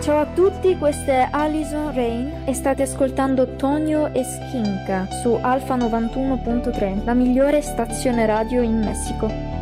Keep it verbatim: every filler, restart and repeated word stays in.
Ciao a tutti, questa è Alison Rain e state ascoltando Tonio e Skinka su Alfa novantuno punto tre, la migliore stazione radio in Messico.